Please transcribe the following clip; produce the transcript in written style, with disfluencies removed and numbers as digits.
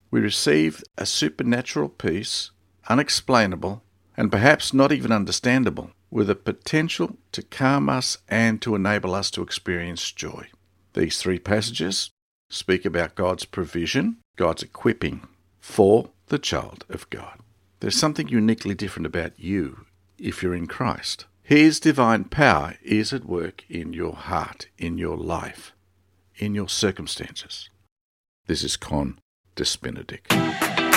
We receive a supernatural peace, unexplainable, and perhaps not even understandable, with a potential to calm us and to enable us to experience joy. These three passages speak about God's provision, God's equipping for the child of God. There's something uniquely different about you if you're in Christ. His divine power is at work in your heart, in your life, in your circumstances. This is Con Despinadic.